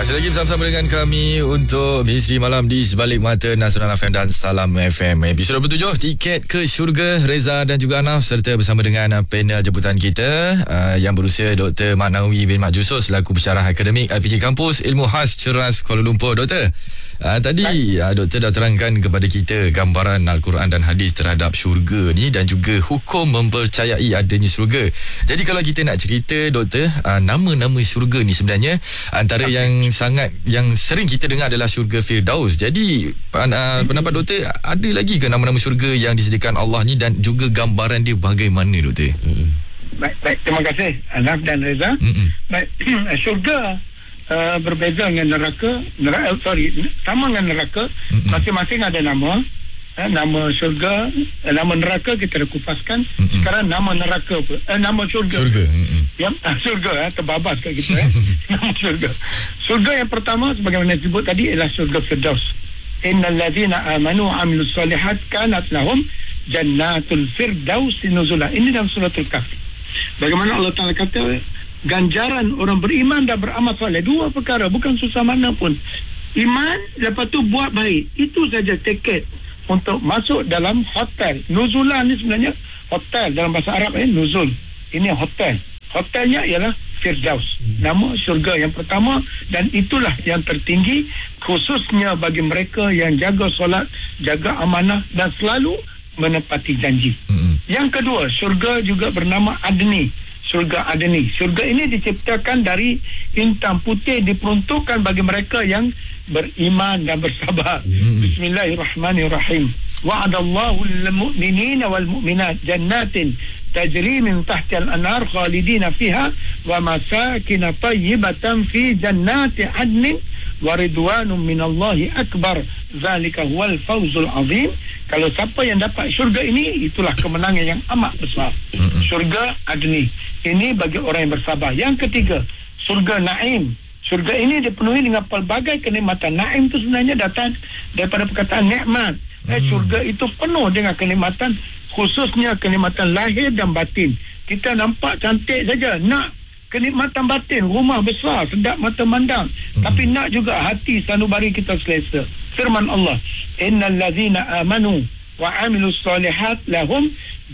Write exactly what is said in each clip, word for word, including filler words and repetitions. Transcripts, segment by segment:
Masih lagi bersama-sama dengan kami untuk Misteri Malam di Sebalik Mata Nasional F M dan Salam F M. Episod dua puluh tujuh, tiket ke syurga. Reza dan juga Anaf serta bersama dengan panel jemputan kita uh, yang berusia Doktor Maknawi bin Mak Jusos selaku pensyarah akademik I P J Kampus Ilmu Khas Ceras Kuala Lumpur. Doktor, uh, tadi uh, Doktor dah terangkan kepada kita gambaran Al-Quran dan hadis terhadap syurga ni dan juga hukum mempercayai adanya syurga. Jadi kalau kita nak cerita, Doktor, uh, nama-nama syurga ni sebenarnya antara yang sangat yang sering kita dengar adalah syurga Firdaus. Jadi uh, pendapat Doktor, ada lagi ke nama-nama syurga yang disediakan Allah ni dan juga gambaran dia bagaimana, Doktor? Mm-hmm. Baik, baik, terima kasih Anaf dan Reza. Mm-hmm. Baik, syurga uh, berbeza dengan neraka, neraka sorry, sama dengan neraka. Mm-hmm. Masing-masing ada nama. Eh, nama syurga, eh, nama neraka kita dah kupaskan. Mm-hmm. Sekarang nama neraka pun, eh, nama syurga. Syurga. Mm-hmm. Ya, ah, syurga eh, terbabas kat kita eh. Nama syurga. Syurga yang pertama sebagaimana disebut tadi ialah syurga Firdaus. Innal ladzina amanu wa amilus solihat kanat lahum jannatul firdaus nuzula. Ini dalam suratul Kahfi. Bagaimana Allah Taala kata ganjaran orang beriman dan beramal soleh, dua perkara, bukan susah mana pun. Iman, lepas tu buat baik. Itu saja tiket untuk masuk dalam hotel. Nuzulan ni sebenarnya hotel dalam bahasa Arab eh, nuzul. Ini hotel. Hotelnya ialah Firdaus. Nama syurga yang pertama dan itulah yang tertinggi khususnya bagi mereka yang jaga solat, jaga amanah dan selalu menepati janji. Mm-hmm. Yang kedua, syurga juga bernama Adni. Syurga Adni. Syurga ini diciptakan dari intan putih, diperuntukkan bagi mereka yang beriman dan bersabar. Mm-hmm. Bismillahirrahmanirrahim. Wa'adallahu lil-mu'minina wal-mu'minat jannatin tajri min tahtiha al-anhar khalidina fiha wa masakin tayyibatan fi jannati adnin wa ridwanun minallahi akbar. Zalika huwal fawzul azim. Kalau siapa yang dapat syurga ini, itulah kemenangan yang amat besar. Mm-hmm. Syurga Adni. Ini bagi orang yang bersabar. Yang ketiga, syurga Naim. Syurga ini dipenuhi dengan pelbagai kenikmatan. Naim itu sebenarnya datang daripada perkataan nikmat. Hmm. Eh, syurga itu penuh dengan kenikmatan, khususnya kenikmatan lahir dan batin. Kita nampak cantik saja, nak kenikmatan batin, rumah besar, sedap mata mandang. Hmm. Tapi nak juga hati sanubari kita selesa. Firman Allah, innal ladzina amanu wa amilus solihat lahum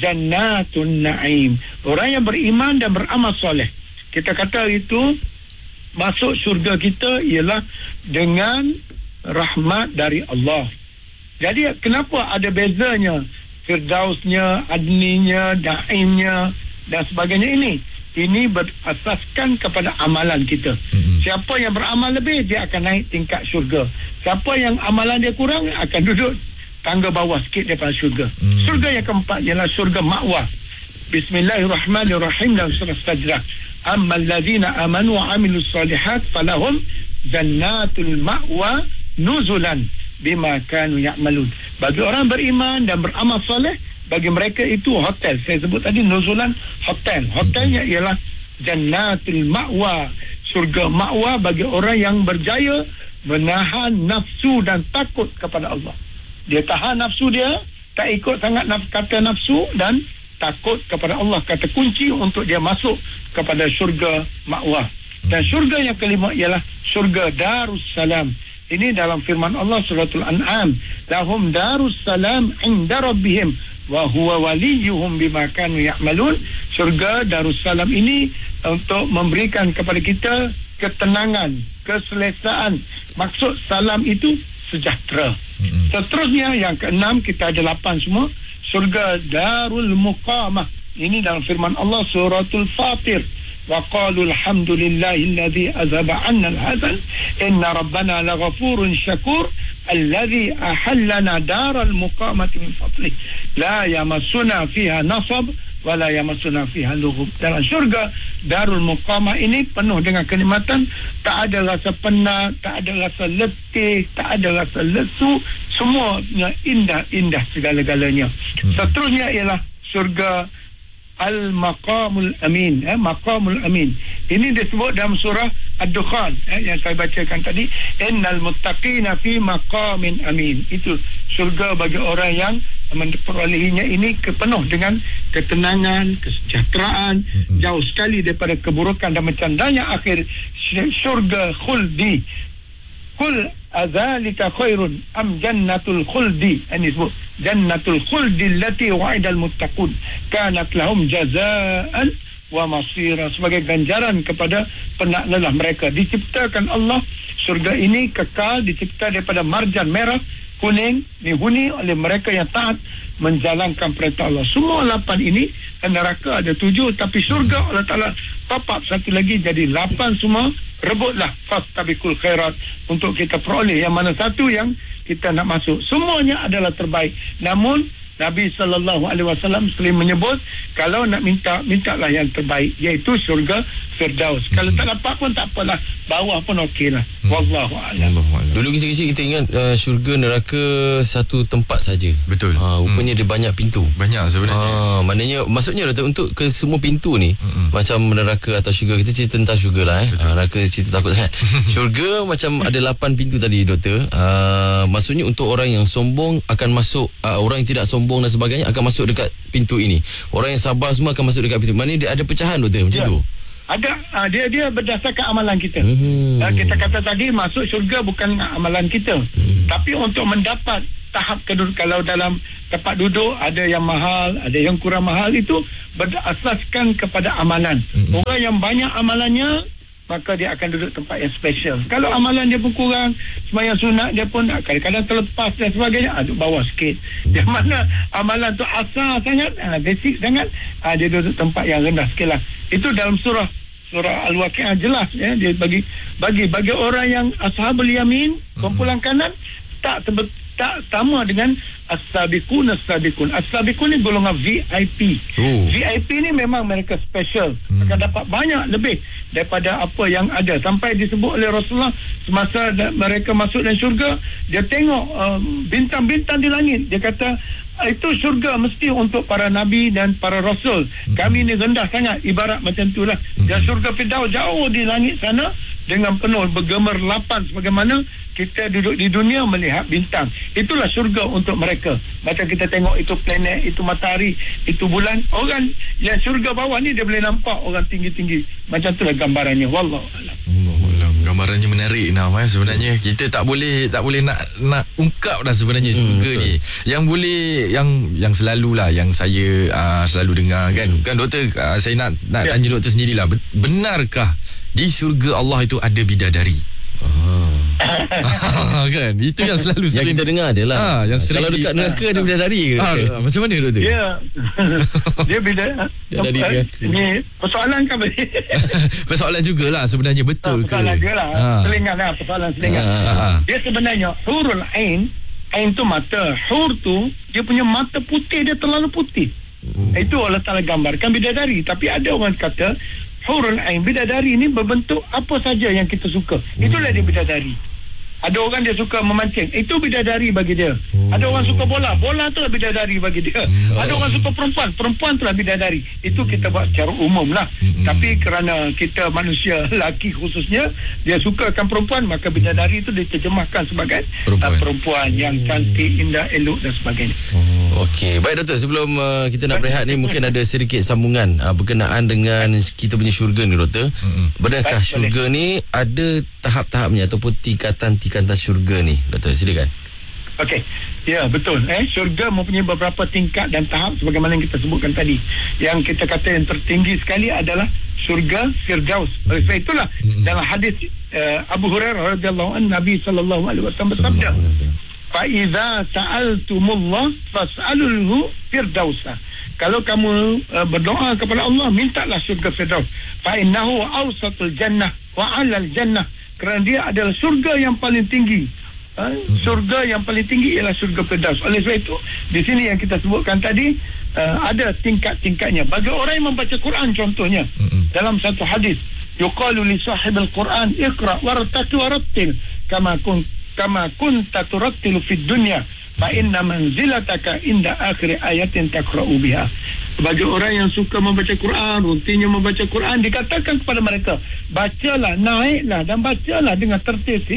jannatun na'im. Orang yang beriman dan beramal soleh, kita kata itu masuk syurga kita ialah dengan rahmat dari Allah. Jadi kenapa ada bezanya Firdausnya, Adninya, Naimnya dan sebagainya ini? Ini berasaskan kepada amalan kita. Mm-hmm. Siapa yang beramal lebih, dia akan naik tingkat syurga. Siapa yang amalan dia kurang, akan duduk tangga bawah sikit daripada syurga. Mm-hmm. Syurga yang keempat ialah syurga ma'wah. Bismillahirrahmanirrahim dalam surah Sajdah. Ammal ladzina amanu wa amilus solihat falahum jannatul ma'wa nuzulan bima kanu ya'malun. Bagi orang beriman dan beramal soleh, bagi mereka itu hotel. Saya sebut tadi nuzulan, hotel. Hotelnya ialah jannatul ma'wa, surga ma'wa bagi orang yang berjaya menahan nafsu dan takut kepada Allah. Dia tahan nafsu dia, tak ikut sangat naf- kata nafsu dan takut kepada Allah. Kata kunci untuk dia masuk kepada syurga ma'wah. Dan syurga yang kelima ialah syurga Darussalam. Ini dalam firman Allah suratul An'am, lahum Darussalam inda rabbihim wa huwa waliyuhum bima kanu ya'malun. Syurga Darussalam ini untuk memberikan kepada kita ketenangan, keselesaan. Maksud salam itu sejahtera. Mm-hmm. Seterusnya yang keenam, kita ada lapan semua, syurga Darul Muqamah. Ini dalam firman Allah suratul Fatir. Wa qalu alhamdulillahilladzi azhaba 'anna al-hazan inna rabbana laghafurun syakur alladzi ahallana daral muqamati min fadlih la yamassuna fiha nasab wa la yamassuna fiha lughub. Dalam syurga Darul Muqamah ini penuh dengan kenikmatan, tak ada rasa penat, tak ada rasa letih, tak ada rasa lesu, semuanya indah-indah segala-galanya. Hmm. Seterusnya ialah syurga Al-Maqamul Amin, eh, Maqamul Amin. Ini disebut dalam surah Ad-Dukhan, eh, yang saya bacakan tadi. Innal muttaqina fi maqamin amin. Itu syurga bagi orang yang memperolehinya ini kepenuh dengan ketenangan, kesejahteraan, mm-hmm. jauh sekali daripada keburukan dan mencandanya akhir syurga khuldi. Qul azalika khairun am jannatul khuldi, ini sebut jannatul khuldi allati wa'idal muttaqun kanat lahum jazaan wa masira, sebagai ganjaran kepada penaklelah mereka. Diciptakan Allah syurga ini kekal, dicipta daripada marjan merah kuning, dihuni oleh mereka yang taat menjalankan perintah Allah. Semua lapan ini, neraka ada tujuh, tapi syurga Allah Ta'ala top up satu lagi jadi lapan semua. Rebutlah fastabiqul khairat untuk kita peroleh yang mana satu yang kita nak masuk. Semuanya adalah terbaik. Namun Nabi sallallahu alaihi wasallam sering menyebut, kalau nak minta, mintalah yang terbaik, iaitu syurga Firdaus. Hmm. Kalau tak dapat pun tak apalah, bawah pun okeylah. Hmm. Wallahu a'lam. Dulu kecil-kecil kita ingat uh, syurga neraka satu tempat saja. Betul. Ha, rupanya hmm. dia banyak pintu. Banyak sebenarnya. Ha, maknanya maksudnya untuk ke semua pintu ni, hmm. macam neraka atau syurga, kita cerita tentang syurga lah eh. Ha, neraka cerita takut sangat. Syurga macam ada lapan pintu tadi doktor. Uh, maksudnya untuk orang yang sombong akan masuk, uh, orang yang tidak sombong dan sebagainya akan masuk dekat pintu ini. Orang yang sabar semua akan masuk dekat pintu. Maknanya dia ada pecahan doktor macam ya. tu. Ada, uh, dia dia berdasarkan amalan kita. Hmm. Uh, kita kata tadi masuk syurga bukan amalan kita, hmm. tapi untuk mendapat tahap kedua, kalau dalam tempat duduk ada yang mahal, ada yang kurang mahal, itu berasaskan kepada amalan. Hmm. Orang yang banyak amalannya, maka dia akan duduk tempat yang special. Kalau amalan dia pun kurang, sembahyang sunat dia pun kadang-kadang terlepas dan sebagainya, ah, duduk bawah sikit. Yang mana amalan tu asal sangat, ah, basic sangat, ah, dia duduk tempat yang rendah sikit lah. Itu dalam surah surah Al-Waqi'ah jelas ya, dia bagi bagi bagi orang yang ashabul yamin, kumpulan kanan, tak terbe- tak sama dengan as-sabiqun as-sabiqun. As-sabiqun ni golongan V I P. Oh. V I P ni memang mereka special. Hmm. Akan dapat banyak lebih daripada apa yang ada. Sampai disebut oleh Rasulullah semasa mereka masuk dalam syurga, dia tengok um, bintang-bintang di langit. Dia kata itu syurga mesti untuk para nabi dan para rasul. Hmm. Kami ni rendah sangat, ibarat macam itulah. Hmm. Dan syurga Firdaus jauh di langit sana dengan penuh bergemerlapan sebagaimana kita duduk di dunia melihat bintang. Itulah syurga untuk mereka. Macam kita tengok itu planet, itu matahari, itu bulan. Orang yang syurga bawah ni dia boleh nampak orang tinggi-tinggi. Macam itulah gambarannya. Wallahu a'lam. Wallahualam. Gambarannya menarik Nam, eh? Sebenarnya kita tak boleh tak boleh nak nak ungkap dah sebenarnya hmm, syurga betul. ni. Yang boleh yang yang selalulah yang saya uh, selalu dengar kan. Hmm. Kan doktor, uh, saya nak nak ya. tanya doktor sendirilah. Benarkah di syurga Allah itu ada bidadari? Ah. Kan itu yang selalu yang kita dengar dia lah. Ha, yang kalau dekat neraka ada bidadari ke? Ha, macam mana doktor? Ya. Dia bidadari. Bidadari ni persoalan kan? Persoalan jugalah sebenarnya, betul ha, ke? Persoalan jugalah. Ha. Selingan lah, persoalan selingan. Ha, ha, ha. Dia sebenarnya hurul ain, ain tu mata, hur tu dia punya mata putih, dia terlalu putih. Hmm. Itu Allah Ta'ala gambarkan bidadari. Tapi ada orang kata hurul ain, bidadari ni berbentuk apa saja yang kita suka. Itulah dia bidadari. Ada orang dia suka memancing, itu bidadari bagi dia. Oh. Ada orang suka bola, bola tu lah bidadari bagi dia. Oh. Ada orang suka perempuan, perempuan tu lah bidadari. Itu kita buat secara umum lah. Mm-hmm. Tapi kerana kita manusia lelaki khususnya, dia sukakan perempuan, maka bidadari itu diterjemahkan sebagai perempuan, uh, perempuan yang cantik, indah, elok dan sebagainya. Oh. Okey, baik doktor, sebelum uh, kita nak berehat ni mungkin ada sedikit sambungan uh, berkenaan dengan kita punya syurga ni doktor. Mm-hmm. Benarkah syurga ni ada tahap-tahapnya ataupun tingkatan-tingkatan syurga ni doktor, silakan. Okey, ya betul. Eh, syurga mempunyai beberapa tingkat dan tahap sebagaimana yang kita sebutkan tadi. Yang kita kata yang tertinggi sekali adalah syurga Firdaus. Oleh sebab itulah mm-hmm. dalam hadis uh, Abu Hurairah radhiyallahu anhu, Nabi sallallahu alaihi wasallam bersabda, fa iza sa'altumullah fas'alulhu firdausa. Kalau kamu uh, berdoa kepada Allah, mintalah syurga Firdaus. Fa innahu awsatul jannah wa 'alal jannah. Kerana dia adalah syurga yang paling tinggi. Ha? Syurga yang paling tinggi ialah syurga Firdaus. Oleh sebab itu, di sini yang kita sebutkan tadi, uh, ada tingkat-tingkatnya. Bagi orang yang membaca Quran contohnya, mm-hmm. dalam satu hadis, yuqalu li sahibil Quran, iqra' wartaqi warattil kama kun kama kunta turattilu fid dunya fa inna manzilataka inda akhir ayatin taqra'u biha. Bagi orang yang suka membaca Quran, rutinnya membaca Quran, dikatakan kepada mereka, bacalah, naiklah dan bacalah dengan tertib sehingga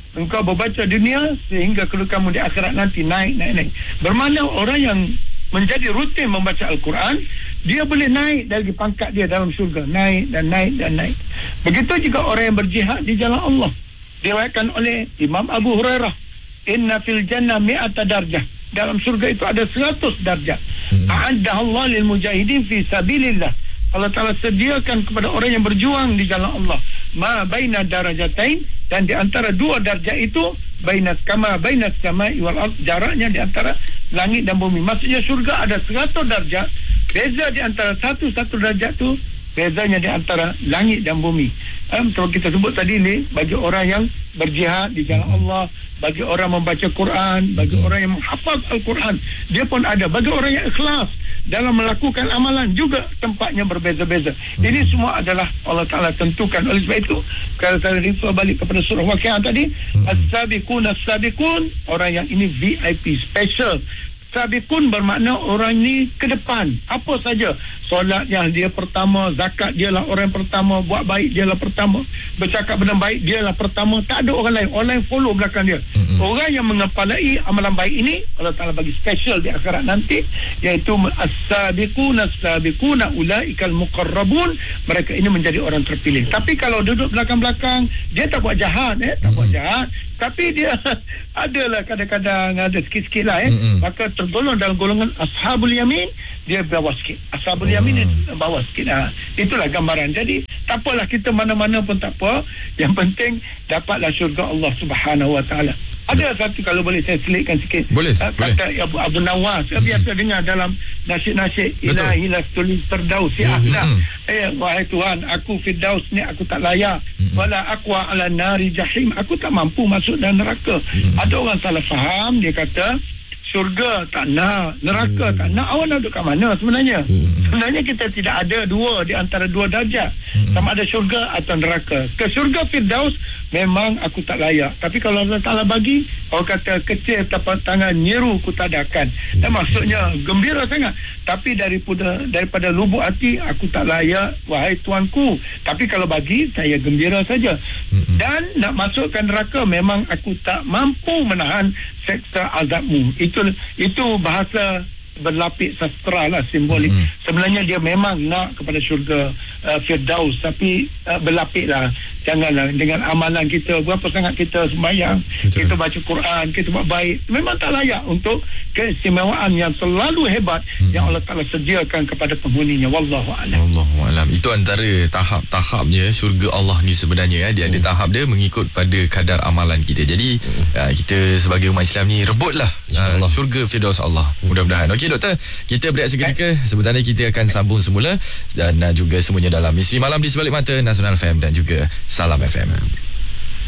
engkau berbaca dunia sehingga kedudukanmu di akhirat nanti naik, naik, naik. Bermakna orang yang menjadi rutin membaca Al-Quran, dia boleh naik dari pangkat dia dalam syurga, naik dan naik dan naik. Begitu juga orang yang berjihad di jalan Allah. Diriwayatkan oleh Imam Abu Hurairah, inna fil jannah mi'ata darjah, dalam syurga itu ada seratus darjah. A'adda Allah lil mujahidin fi sabilillah, Allah Ta'ala sediakan kepada orang yang berjuang di jalan Allah ma baina darajatain, dan di antara dua darjah itu baina kama baina samai wal ard, jaraknya di antara langit dan bumi. Maksudnya syurga ada seratus darjah, beza di antara satu-satu darjah tu bezanya di antara langit dan bumi. Um, kalau kita sebut tadi ni, bagi orang yang berjihad di jalan Allah, bagi orang membaca Quran, bagi orang yang menghafaz Al-Quran, dia pun ada. Bagi orang yang ikhlas dalam melakukan amalan juga tempatnya berbeza-beza. Ini semua adalah Allah Ta'ala tentukan. Oleh sebab itu, kalau saya refer balik kepada surah Waqiah tadi, as-sabiqun as-sabiqun, orang yang ini V I P special. Sabiqun bermakna orang ni ke depan. Apa saja, solat yang dia pertama, zakat dia lah orang pertama, buat baik dia lah pertama, bercakap benda baik dia lah pertama. Tak ada orang lain. Orang lain follow belakang dia. Mm-hmm. Orang yang mengepalai amalan baik ini, Allah Ta'ala bagi special di akhirat nanti, iaitu as-sabiqun as-sabiquna ulaikal muqarrabun. Mereka ini menjadi orang terpilih. Tapi kalau duduk belakang-belakang, dia tak buat jahat, eh? tak mm-hmm. buat jahat, tapi dia adalah kadang-kadang ada sikit-sikit lah, eh? mm-hmm. maka tergolong dalam golongan ashabul yamin, dia bawah sikit. Ashabul yamin hmm. bawah sikit. Ha. Itulah gambaran. Jadi tak apalah, kita mana-mana pun tak apa, yang penting dapatlah syurga Allah Subhanahu Wa Taala. Ada satu, kalau boleh saya selitkan sikit, boleh, uh, kata boleh. Abu, Abu Nawas, saya hmm. biasa dengar dalam nasyid-nasyid, ilahi lastulis firdaus si akhla, eh wahai Tuhan, aku firdaus ni aku tak layak, hmm. wala aqwa ala nari jahim, aku tak mampu masuk dalam neraka. hmm. Ada orang salah faham, dia kata syurga tak nak, neraka hmm. tak nak. Awak nak duduk kat mana sebenarnya? Hmm. Sebenarnya kita tidak ada dua di antara dua darjah. Hmm. Sama ada syurga atau neraka. Ke syurga Firdaus memang aku tak layak. Tapi kalau Allah Ta'ala bagi, orang kata kecil tapak tangan nyeru ku tadakan. Hmm. Dan maksudnya gembira sangat. Tapi daripada daripada lubuk hati, aku tak layak, wahai Tuanku. Tapi kalau bagi, saya gembira saja. Hmm. Dan nak masukkan neraka, memang aku tak mampu menahan seksa azabmu. Itu itu bahasa berlapik sastra lah, simbolik. Hmm. Sebenarnya dia memang nak kepada syurga uh, Firdaus, tapi uh, berlapik lah. Janganlah dengan amalan kita, berapa sangat kita sembahyang, betul, kita baca Quran, kita buat baik, memang tak layak untuk keistimewaan yang selalu hebat hmm. yang Allah Ta'ala sediakan kepada penghuninya. Wallahu'alam. Wallahu'alam. Itu antara tahap-tahapnya syurga Allah ni sebenarnya, ya. Dia hmm. ada tahap dia mengikut pada kadar amalan kita. Jadi hmm. uh, kita sebagai umat Islam ni rebutlah uh, syurga Firdaus Allah. hmm. Mudah-mudahan. Okey doktor, kita berehat seketika. Sebentar ni kita akan sambung semula dan uh, juga semuanya dalam Misteri Malam di Sebalik Mata Nasional F M dan juga Salam F M.